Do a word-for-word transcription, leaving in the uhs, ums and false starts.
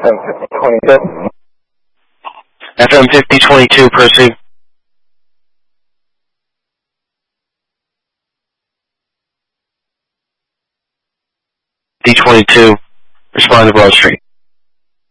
F M fifty twenty-two. F M fifty twenty-two, Percy. D twenty-two, respond to Broad Street.